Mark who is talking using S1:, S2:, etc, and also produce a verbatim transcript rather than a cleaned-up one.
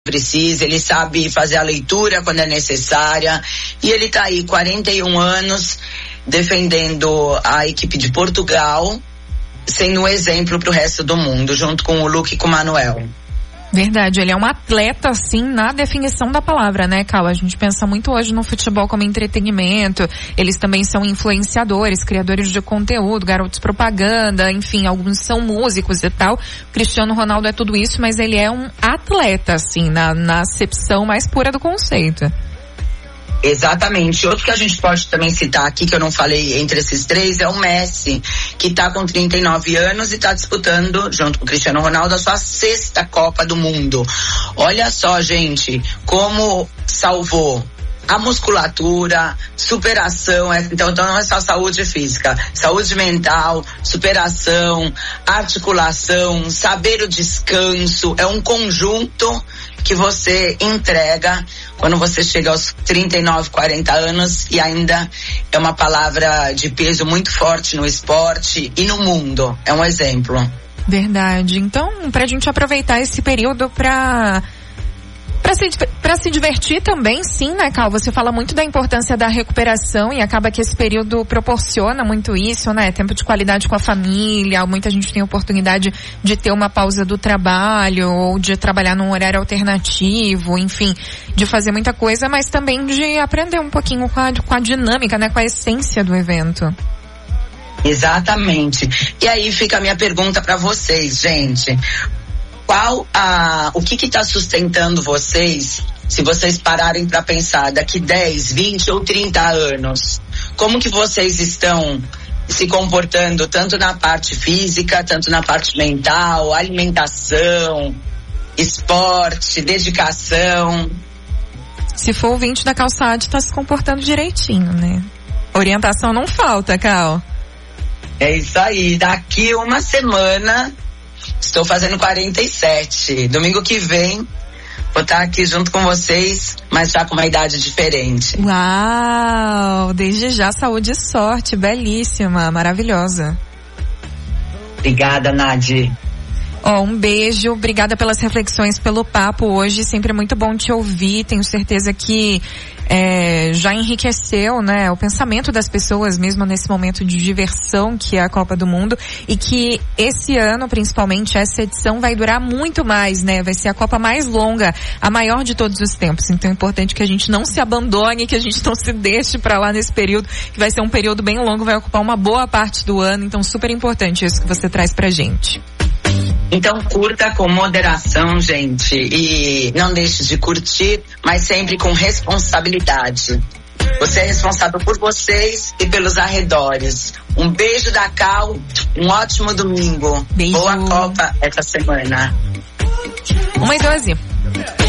S1: precisa, ele sabe fazer a leitura quando é necessária, e ele tá aí quarenta e um anos defendendo a equipe de Portugal, sendo um exemplo pro resto do mundo, junto com o Luke e com o Manuel.
S2: Verdade, ele é um atleta, assim, na definição da palavra, né, Cal? A gente pensa muito hoje no futebol como entretenimento, eles também são influenciadores, criadores de conteúdo, garotos propaganda, enfim, alguns são músicos e tal. O Cristiano Ronaldo é tudo isso, mas ele é um atleta, assim, na, na acepção mais pura do conceito.
S1: Exatamente. Outro que a gente pode também citar aqui, que eu não falei entre esses três, é o Messi, que tá com trinta e nove anos e tá disputando, junto com o Cristiano Ronaldo, a sua sexta Copa do Mundo. Olha só, gente, como salvou a musculatura, superação, então, então não é só saúde física, saúde mental, superação, articulação, saber o descanso, é um conjunto que você entrega quando você chega aos trinta e nove, quarenta anos, e ainda é uma palavra de peso muito forte no esporte e no mundo, é um exemplo.
S2: Verdade. Então, pra gente aproveitar esse período pra Pra se, pra se divertir também, sim, né, Cal? Você fala muito da importância da recuperação e acaba que esse período proporciona muito isso, né? Tempo de qualidade com a família, muita gente tem oportunidade de ter uma pausa do trabalho ou de trabalhar num horário alternativo, enfim, de fazer muita coisa, mas também de aprender um pouquinho com a, com a dinâmica, né, com a essência do evento.
S1: Exatamente. E aí fica a minha pergunta pra vocês, gente. Qual a, o que que tá sustentando vocês, se vocês pararem para pensar daqui dez, vinte ou trinta anos? Como que vocês estão se comportando tanto na parte física, tanto na parte mental, alimentação, esporte, dedicação?
S2: Se for o ouvinte da Calçade, tá se comportando direitinho, né? Orientação não falta, Cal.
S1: É isso aí, daqui uma semana estou fazendo quarenta e sete. Domingo que vem vou estar aqui junto com vocês, mas já com uma idade diferente.
S2: Uau! Desde já, saúde e sorte. Belíssima, maravilhosa.
S1: Obrigada, Nadi.
S2: Ó, oh, um beijo, obrigada pelas reflexões, pelo papo hoje, sempre muito bom te ouvir, tenho certeza que é, já enriqueceu, né, o pensamento das pessoas mesmo nesse momento de diversão que é a Copa do Mundo, e que esse ano, principalmente, essa edição vai durar muito mais, né, vai ser a Copa mais longa, a maior de todos os tempos, então é importante que a gente não se abandone, que a gente não se deixe pra lá nesse período, que vai ser um período bem longo, vai ocupar uma boa parte do ano, então super importante isso que você traz pra gente.
S1: Então curta com moderação, gente, e não deixe de curtir, mas sempre com responsabilidade. Você é responsável por vocês e pelos arredores. Um beijo da Cal, um ótimo domingo.
S2: Beijo.
S1: Boa Copa essa semana.
S2: uma e doze.